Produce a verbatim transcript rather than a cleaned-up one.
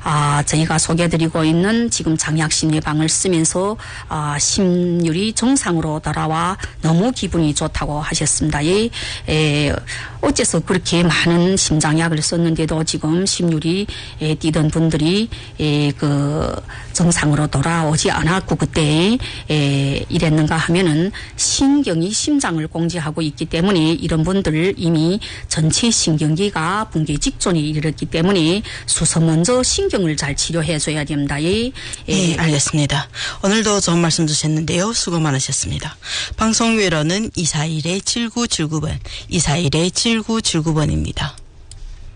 아, 저희가 소개해드리고 있는 지금 장약심리방을 쓰면서 아, 심률이 정상으로 돌아와 너무 기분이 좋다고 하셨습니다. 예, 에, 어째서 그렇게 많은 심장약을 썼는데도 지금 심률이 에, 뛰던 분들이 에, 그 정상으로 돌아오지 않았고 그때 에, 이랬는가 하면은 신경이 심장을 공지하고 있기 때문에 이런 분들 이미 전체 신경기가 붕괴 직전에 이르렀기 때문에 수선 먼저 신경을 잘 치료해줘야 됩니다. 예. 네, 알겠습니다. 오늘도 좋은 말씀 주셨는데요. 수고 많으셨습니다. 방송 외로는 이사일 칠구칠구 번, 이사일 칠구칠구 번입니다.